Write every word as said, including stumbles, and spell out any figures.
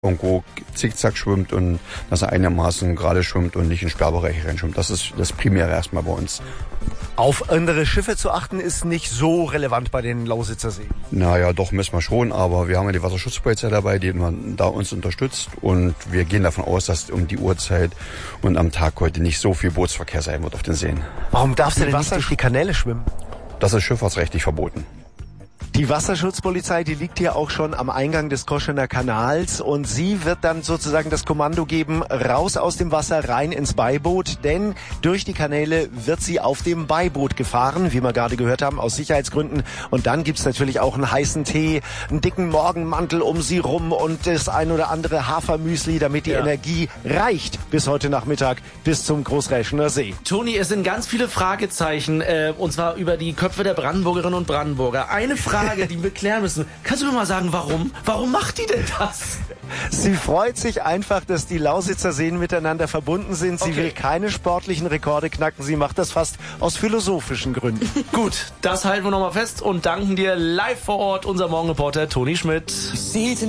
irgendwo zickzack schwimmt und dass er einigermaßen gerade schwimmt und nicht in Sperrbereiche reinschwimmt. Das ist das Primäre erstmal bei uns. Auf andere Schiffe zu achten ist nicht so relevant bei den Lausitzer Seen. Naja, doch müssen wir schon, aber wir haben ja die Wasserschutzpolizei dabei, die man da uns unterstützt und wir gehen davon aus, dass um die Uhrzeit und am Tag heute nicht so viel Bootsverkehr sein wird auf den Seen. Warum darfst du denn nicht durch die Kanäle schwimmen? Das ist schifffahrtsrechtlich verboten. Die Wasserschutzpolizei, die liegt hier auch schon am Eingang des Koschener Kanals und sie wird dann sozusagen das Kommando geben, raus aus dem Wasser, rein ins Beiboot, denn durch die Kanäle wird sie auf dem Beiboot gefahren, wie wir gerade gehört haben, aus Sicherheitsgründen. Und dann gibt's natürlich auch einen heißen Tee, einen dicken Morgenmantel um sie rum und das ein oder andere Hafermüsli, damit die ja. Energie reicht bis heute Nachmittag, bis zum Großräschener See. Toni, es sind ganz viele Fragezeichen, äh, und zwar über die Köpfe der Brandenburgerinnen und Brandenburger. Eine Frage, die wir klären müssen. Kannst du mir mal sagen, warum? Warum macht die denn das? Sie freut sich einfach, dass die Lausitzer Seen miteinander verbunden sind. Sie okay. will keine sportlichen Rekorde knacken. Sie macht das fast aus philosophischen Gründen. Gut, das halten wir nochmal fest und danken dir live vor Ort unser Morgenreporter Toni Schmidt.